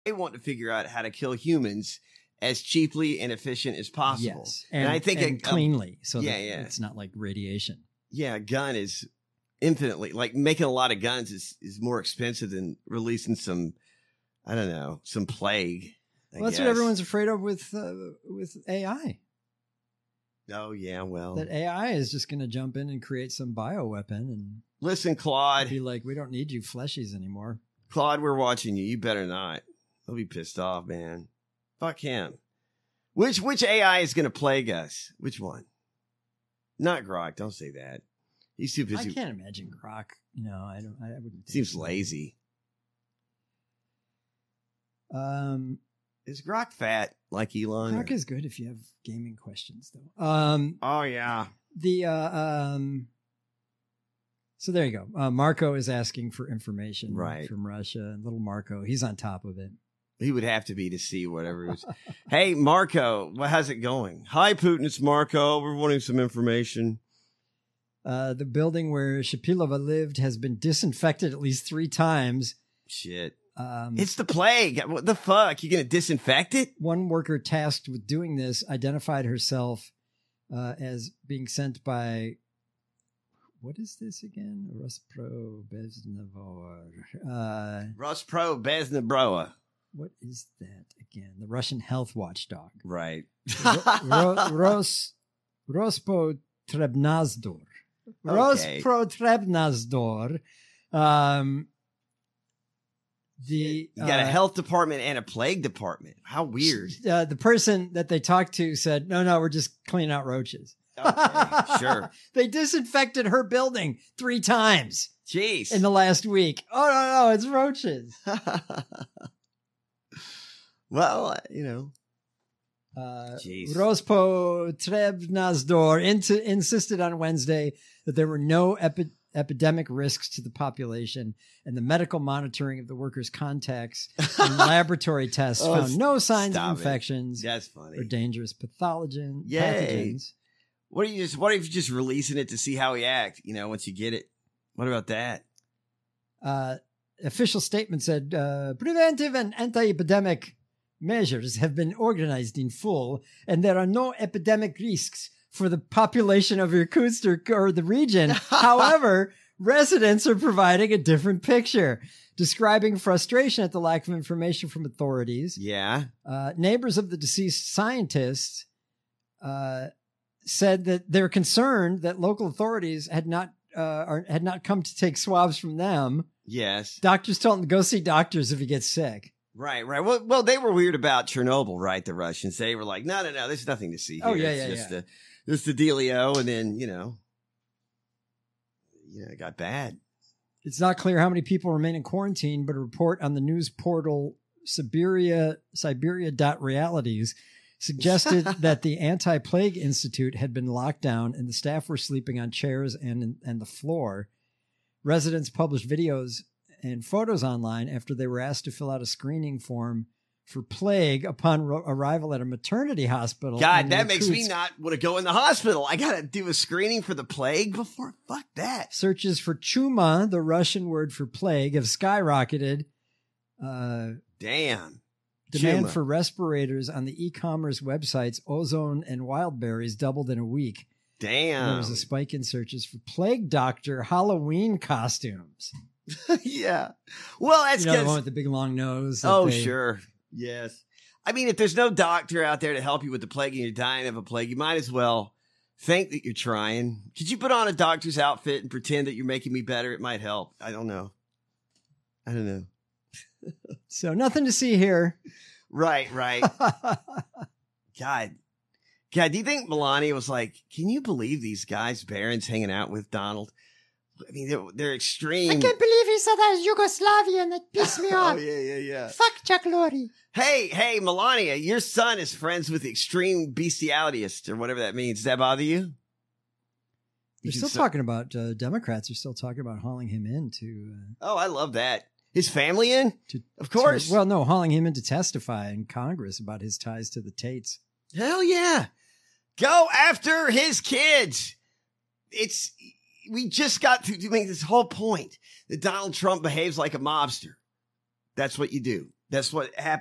they want to figure out how to kill humans as cheaply and efficient as possible. Yes. And I think cleanly, so yeah, that yeah. it's not like radiation. Yeah, a gun is infinitely, like making a lot of guns is more expensive than releasing some, I don't know, some plague. Well, that's what everyone's afraid of with AI. Oh, yeah, well. That AI is just going to jump in and create some bioweapon and listen, Claude. Be like, we don't need you fleshies anymore. Claude, we're watching you. You better not. He'll be pissed off, man. Fuck him. Which AI is going to plague us? Which one? Not Grok. Don't say that. He's too busy. I can't imagine Grok. No, I don't. I wouldn't. Seems lazy. Is Grok fat like Elon? Grok is good if you have gaming questions, though. Oh yeah. So there you go. Marco is asking for information right. from Russia. And little Marco, he's on top of it. He would have to be to see whatever it was. Hey, Marco, how's it going? Hi, Putin. It's Marco. We're wanting some information. The building where Shapilova lived has been disinfected at least 3 times. Shit. It's the plague. What the fuck? You going to disinfect it? One worker tasked with doing this identified herself as being sent by... What is this again? Rospro-Beznebroa. What is that again? The Russian health watchdog. Right. Rospotrebnazdor. Okay. Rospotrebnazdor. You got a health department and a plague department. How weird. The person that they talked to said, no, we're just cleaning out roaches. Okay, sure. They disinfected her building 3 times. Jeez. In the last week. Oh, no, it's roaches. Well, you know. Rospotrebnazdor insisted on Wednesday that there were no epidemic risks to the population, and the medical monitoring of the workers' contacts and laboratory tests found no signs of infections or dangerous pathogens. What if you're just releasing it to see how he acts, once you get it? What about that? Official statement said, preventive and anti-epidemic measures have been organized in full, and there are no epidemic risks for the population of Irkutsk or the region. However, residents are providing a different picture, describing frustration at the lack of information from authorities. Yeah. Neighbors of the deceased scientists said that they're concerned that local authorities had not come to take swabs from them. Yes. Doctors told them to go see doctors if he gets sick. Right. Well, they were weird about Chernobyl, right? The Russians. They were like, no, there's nothing to see here. Oh, yeah, it's just the dealio. And then, it got bad. It's not clear how many people remain in quarantine, but a report on the news portal Siberia.realities suggested that the Anti-Plague Institute had been locked down and the staff were sleeping on chairs and the floor. Residents published videos and photos online after they were asked to fill out a screening form for plague upon arrival at a maternity hospital. God, that makes me not want to go in the hospital. I got to do a screening for the plague before. Fuck that. Searches for chuma, the Russian word for plague, have skyrocketed. Damn. Demand for respirators on the e-commerce websites Ozone and Wildberries doubled in a week. Damn. There was a spike in searches for plague doctor Halloween costumes. Yeah. Well, that's the one with the big long nose. Sure. Yes. I mean, if there's no doctor out there to help you with the plague and you're dying of a plague, you might as well think that you're trying. Could you put on a doctor's outfit and pretend that you're making me better? It might help. I don't know. So nothing to see here. Right. God, do you think Melania was like, can you believe these guys Barron's hanging out with Donald? I mean, they're extreme. I can't believe he said I was Yugoslavian. That pissed me off. Oh, yeah. Fuck Chuck Lorre. Hey, Melania, your son is friends with extreme bestialities or whatever that means. Does that bother you? They're still talking about, Democrats are still talking about hauling him in to... Oh, I love that. His family in? Of course. Hauling him in to testify in Congress about his ties to the Tates. Hell yeah. Go after his kids. We just got to make this whole point that Donald Trump behaves like a mobster. That's what you do. That's what happened.